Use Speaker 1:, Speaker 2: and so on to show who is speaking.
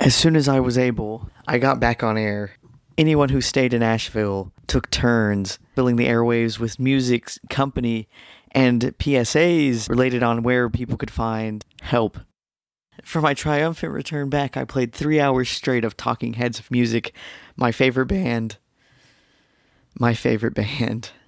Speaker 1: As soon as I was able, I got back on air. Anyone who stayed in Asheville took turns filling the airwaves with music, company, and PSAs related on where people could find help. For my triumphant return back, I played 3 hours straight of Talking Heads of music, my favorite band.